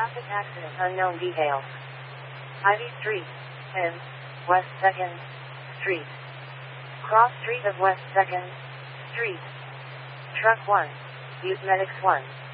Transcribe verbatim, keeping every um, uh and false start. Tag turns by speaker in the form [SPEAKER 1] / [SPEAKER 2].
[SPEAKER 1] Traffic accident unknown details. Ivy Street, M, West second Street. Cross Street of West second Street. Truck one, Use Medics one.